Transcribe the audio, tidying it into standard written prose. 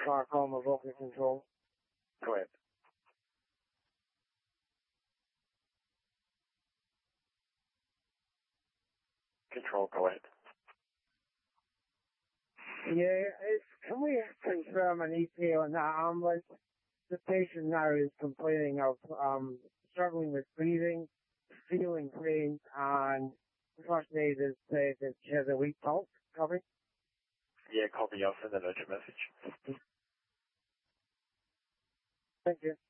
Clark Home, Vocal Control. Go ahead. Control, go ahead. Yeah, can we confirm an ETA on that ambulance? The patient now is complaining of struggling with breathing, feeling pain, and unfortunately that she has a weak pulse. Copy? Yeah, copy. I'll send an urgent message. Thank you.